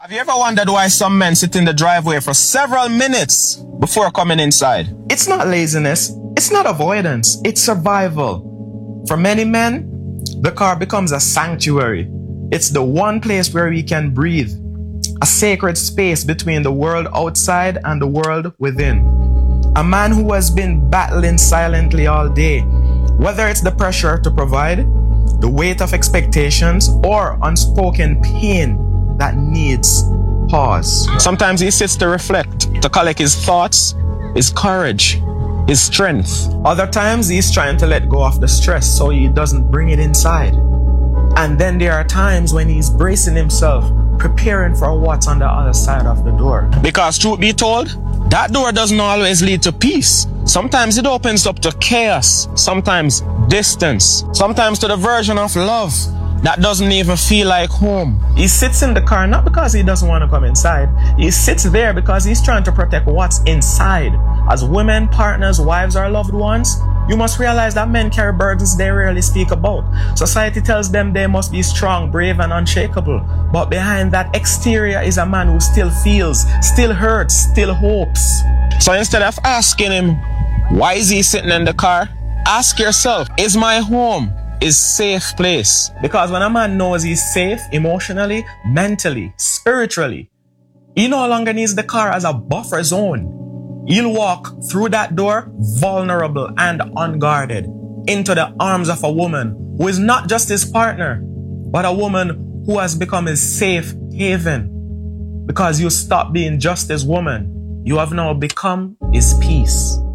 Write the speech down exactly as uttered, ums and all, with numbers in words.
Have you ever wondered why some men sit in the driveway for several minutes before coming inside? It's not laziness, it's not avoidance, it's survival. For many men, the car becomes a sanctuary. It's the one place where we can breathe, a sacred space between the world outside and the world within. A man who has been battling silently all day, whether it's the pressure to provide, the weight of expectations, or unspoken pain that needs pause. Sometimes he sits to reflect, to collect his thoughts, his courage, his strength. Other times he's trying to let go of the stress so he doesn't bring it inside. And then there are times when he's bracing himself, preparing for what's on the other side of the door. Because truth be told, that door doesn't always lead to peace. Sometimes it opens up to chaos, sometimes distance, sometimes to the version of love that doesn't even feel like home. He sits in the car not because he doesn't want to come inside. He sits there because he's trying to protect what's inside. As women, partners, wives, or loved ones, you must realize that men carry burdens they rarely speak about. Society tells them they must be strong, brave, and unshakable. But behind that exterior is a man who still feels, still hurts, still hopes. So instead of asking him, why is he sitting in the car? Ask yourself, is my home is safe place? Because when a man knows he's safe emotionally, mentally, spiritually, he no longer needs the car as a buffer zone. He'll walk through that door vulnerable and unguarded into the arms of a woman who is not just his partner, but a woman who has become his safe haven. Because you stop being just his woman, you have now become his peace.